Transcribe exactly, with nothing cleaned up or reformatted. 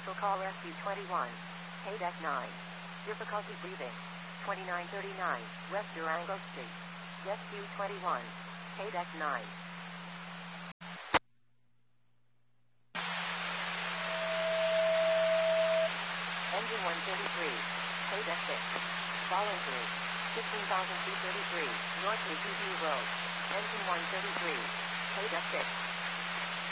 Commercial Call Rescue twenty-one. K D E C nine. Difficulty breathing. twenty-nine thirty-nine, West Durango Street. Rescue twenty-one. K D E C nine. Engine one thirty-three. K D E C six. Falling through. fifteen thousand two hundred thirty-three, North Lakeview Road. Engine one thirty-three. K D E C six.